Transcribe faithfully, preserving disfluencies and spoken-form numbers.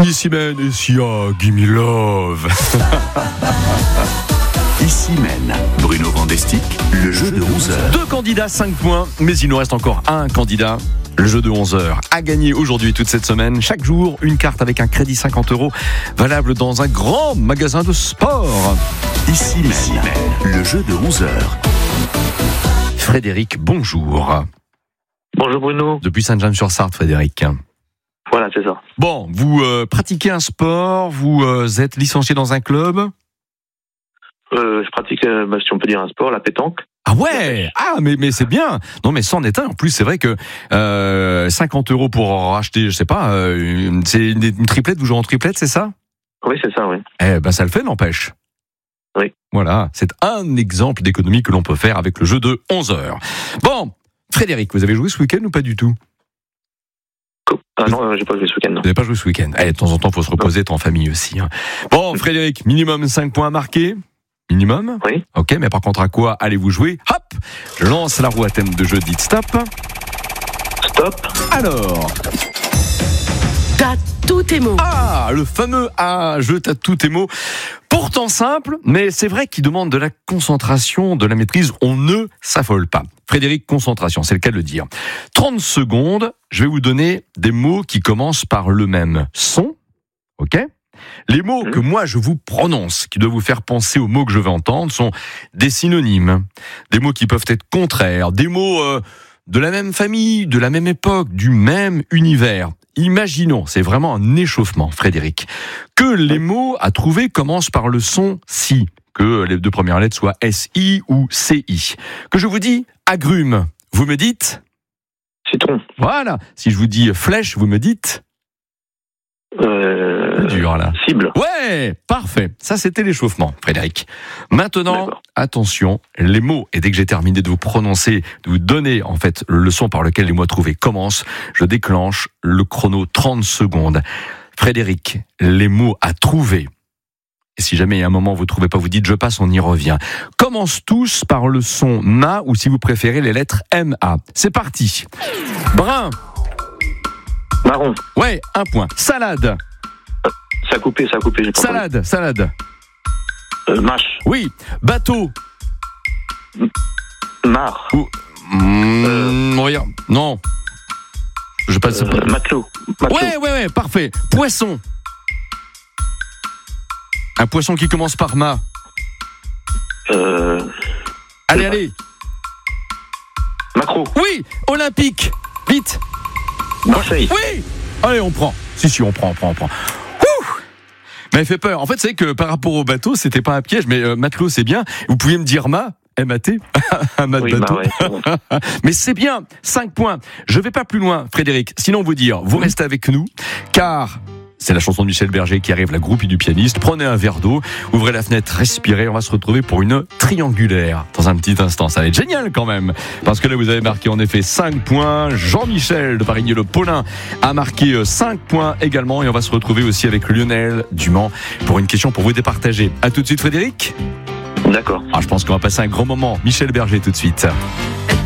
Issimène et Sia, Gimme Love. Issimène, Bruno Vandestick, le jeu de onze heures. Deux candidats, cinq points, mais il nous reste encore un candidat. Le jeu de onze heures a gagné aujourd'hui toute cette semaine. Chaque jour, une carte avec un crédit cinquante euros valable dans un grand magasin de sport. Issimène, le jeu de onze heures. Frédéric, bonjour. Bonjour Bruno. Depuis Saint-James-sur-Sarthe, Frédéric. Voilà, c'est ça. Bon, vous euh, pratiquez un sport, vous euh, êtes licencié dans un club. Euh, je pratique, euh, bah, si on peut dire un sport, la pétanque. Ah ouais, ah mais mais c'est bien. Non mais c'en est un. En plus c'est vrai que euh, cinquante euros pour racheter, je sais pas, euh, une, c'est une, une triplette. Vous jouez en triplette, c'est ça? Oui, c'est ça, oui. Eh ben ça le fait, n'empêche. Oui. Voilà, c'est un exemple d'économie que l'on peut faire avec le jeu de onze heures. Bon, Frédéric, vous avez joué ce week-end ou pas du tout? Ah non, euh, j'ai pas joué ce week-end. Non. Vous n'avez pas joué ce week-end. Eh, de temps en temps, faut se reposer, être en famille aussi. Hein. Bon, Frédéric, minimum cinq points marqués. Minimum. Oui. Ok, mais par contre, à quoi allez-vous jouer? Hop, je lance la roue à thème de jeu, dites stop. Stop. Alors. T'as tous tes mots. Ah, le fameux ah, je t'as tous tes mots. Pourtant simple, mais c'est vrai qu'il demande de la concentration, de la maîtrise. On ne s'affole pas. Frédéric, concentration, c'est le cas de le dire. trente secondes, je vais vous donner des mots qui commencent par le même son. Ok ? Les mots que moi je vous prononce, qui doivent vous faire penser aux mots que je vais entendre, sont des synonymes, des mots qui peuvent être contraires, des mots euh, de la même famille, de la même époque, du même univers. Imaginons, c'est vraiment un échauffement, Frédéric, que les mots à trouver commencent par le son si, que les deux premières lettres soient S I ou C I. Que je vous dis agrumes, vous me dites Citron. Voilà. Si je vous dis flèche, vous me dites Euh, dur là. Cible. Ouais, parfait. Ça, c'était l'échauffement, Frédéric. Maintenant, D'accord. attention, les mots, et dès que j'ai terminé de vous prononcer, de vous donner, en fait, le son par lequel les mots à trouver commencent, je déclenche le chrono trente secondes. Frédéric, les mots à trouver, et si jamais il y a un moment où vous ne trouvez pas, vous dites je passe, on y revient, commencent tous par le son M A, ou si vous préférez, les lettres M A. C'est parti. Brun. Marron. Ouais, un point. Salade. Ça a coupé, ça a coupé. J'ai pas Salade, salade. entendu. Euh, mâche. Oui, bateau. Mare. Ou... Mmh, regarde. Non. Je passe. Euh, matelot. Matelot. Ouais, ouais, ouais, parfait. Poisson. Un poisson qui commence par ma. Euh, Allez, pas. allez. Macro. Oui, olympique. Vite. Marseille. Oui. Allez, on prend. Si, si, on prend, on prend, on prend. Ouh. Mais elle fait peur. En fait, c'est que par rapport au bateau, c'était pas un piège, mais euh, matelot, c'est bien. Vous pouviez me dire ma. M A T, un mat de Oui, bateau. bah ouais, c'est bon. Mais c'est bien, cinq points. Je vais pas plus loin, Frédéric. Sinon, vous dire, vous restez avec nous, car c'est la chanson de Michel Berger qui arrive, la groupie du pianiste. Prenez un verre d'eau, ouvrez la fenêtre, respirez. On va se retrouver pour une triangulaire dans un petit instant. Ça va être génial quand même, parce que là, vous avez marqué en effet cinq points. Jean-Michel de Parigny-le-Paulin a marqué cinq points également. Et on va se retrouver aussi avec Lionel Dumont pour une question pour vous départager. À tout de suite, Frédéric. D'accord. Ah, je pense qu'on va passer un grand moment. Michel Berger tout de suite.